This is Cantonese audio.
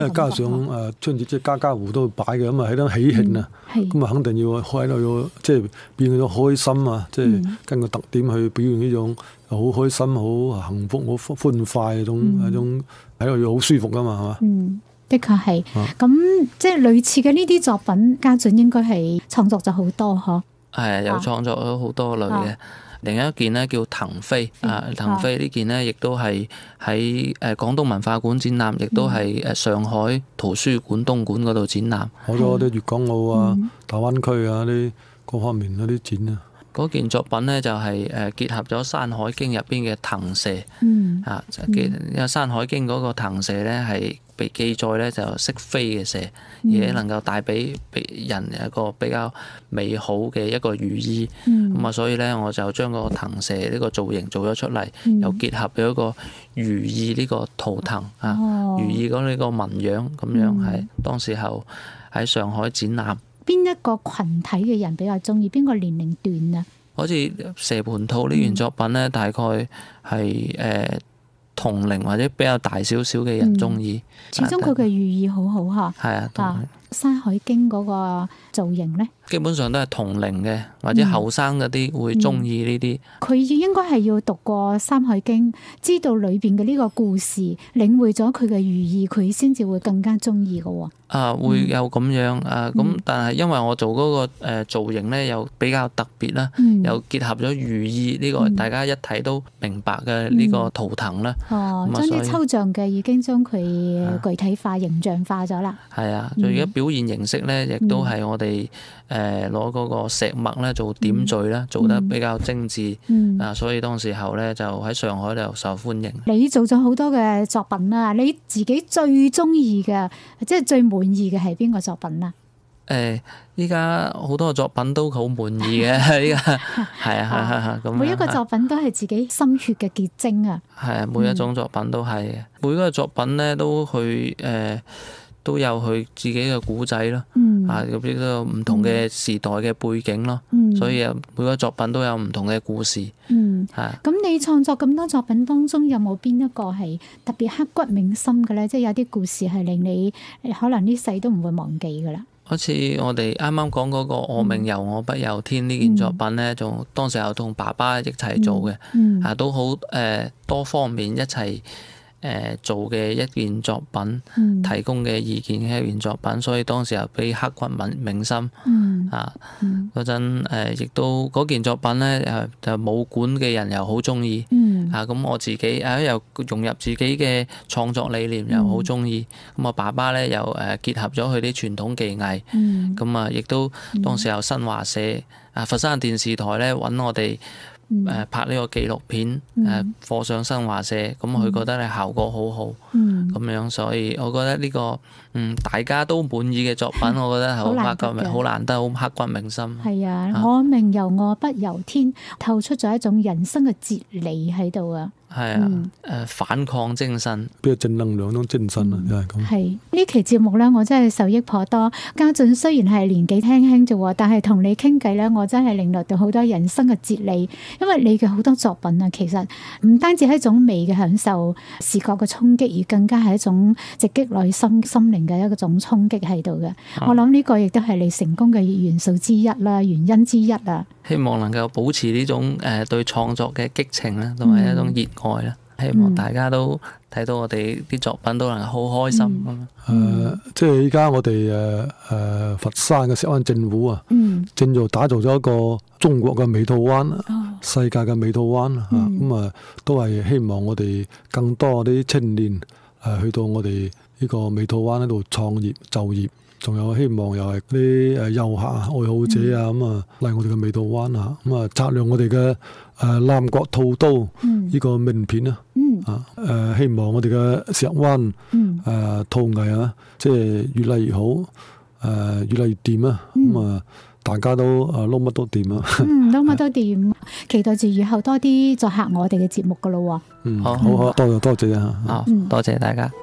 加上春節即係家家戶都會擺嘅，咁啊喺度喜慶啊，咁啊肯定要喺度要即係變咗開心啊，即係根據特點去表現呢種好開心、好幸福、好歡快嗰種喺度要好舒服噶嘛，係嘛？ 的確係。咁即係類似嘅呢啲作品，家俊應該係創作咗好多嗬。 係有創作咗好多類嘅。另一件呢叫騰飛，騰飛呢件呢亦都係喺廣東文化館展覽，亦都係上海圖書館東館嗰度展覽。 好多啲粵港澳啊、大灣區啊啲各方面嗰啲展啊。 嗰件作品呢，就係結合咗《山海經》入邊嘅騰蛇，因為《山海經》嗰個騰蛇呢係被記載呢就識飛嘅蛇，而且能夠帶俾人一個比較美好嘅一個寓意。所以呢，我就將個騰蛇呢個造型做咗出嚟，又結合咗一個寓意呢個圖騰寓意嗰呢個紋樣咁樣，係當時候喺上海展覽。 邊一個群體嘅人比較中意？邊個年齡段啊？ 好似蛇盤兔呢件作品呢，大概係同齡或者比較大少少嘅人中意。 始終佢嘅寓意好好嚇。 係啊，《 山海經》嗰個造型呢， 基本上都係同齡嘅或者後生嗰啲會中意呢啲。佢應該係要讀過《山海經》，知道裏邊嘅呢個故事，領會咗佢嘅寓意，佢先至會更加中意嘅喎。 會有咁樣咁但係因為我做嗰個造型呢，又比較特別啦，又結合咗寓意呢個大家一睇都明白嘅呢個圖騰啦。 將啲抽象嘅已經將佢具體化、形象化咗啦。 係啊，而家表現形式呢，亦都係我哋攞嗰個石墨咧做點綴啦，做得比較精緻。所以當時候呢，就喺上海就受歡迎。 你做咗好多嘅作品啦，你自己最中意嘅，即係最滿意嘅係邊個作品啊？ 依家好多作品都好滿意嘅，依家係啊，咁每一個作品都係自己心血嘅結晶啊。 係啊，每一種作品都係嘅，每一個作品呢都去都有佢自己嘅古仔咯。咁亦都有唔同嘅時代嘅背景咯。所以每個作品都有唔同嘅故事。 咁你創作咁多作品當中，有冇邊一個係特別刻骨銘心嘅咧？即係有啲故事係令你可能呢世都唔會忘記噶啦。 好似我哋啱啱講嗰個我命由我不由天呢件作品呢，仲當時有同爸爸一齊做嘅，都好多方面一齊做嘅一件作品，提供嘅意見嘅一件作品，所以當時又俾刻骨銘心。嗰陣亦都嗰件作品呢，就武館嘅人又好中意。咁我自己又融入自己嘅創作理念又好中意。咁我爸爸呢，又結合咗佢啲傳統技藝。咁亦都當時有新華社佛山電視台呢揾我哋拍呢個紀錄片，課上新華社，咁佢覺得咧效果好好，咁樣，所以我覺得呢個大家都滿意嘅作品，我覺得好難得，好刻骨銘心。 係啊，我命由我不由天，透出咗一種人生嘅哲理喺度啊。 係啊，反抗精神， 比較正能量種精神啊，就係咁。 係呢期節目咧，我真係受益頗多。家俊雖然係年紀輕輕啫，但係同你傾偈咧，我真係領略到好多人生嘅哲理。因為你嘅好多作品啊，其實唔單止係一種美嘅享受、視覺嘅衝擊，而更加係一種直擊內心靈嘅一種衝擊喺度嘅。我諗呢個亦都係你成功嘅元素之一啦，原因之一啊。 希望能夠保持呢種對創作嘅激情啦，同埋一種熱愛啦。希望大家都睇到我哋啲作品都能夠好開心咁。 即係依家我哋佛山嘅石灣政府啊，正在打造咗一個中國嘅美土灣，世界嘅美土灣咁都係希望我哋更多啲青年去到我哋呢個美土灣喺度創業就業。仲有希望又係啲遊客愛好者啊，嚟我哋嘅美土灣啊，擦亮我哋嘅南國兔都呢個名片啊，希望我哋嘅石灣陶藝啊，即係越嚟越好，越嚟越掂啊，大家都撈乜都掂啊， 撈乜都掂，期待住以後多啲再客我哋嘅節目噶咯喎。 好， 多謝啊， 多謝大家。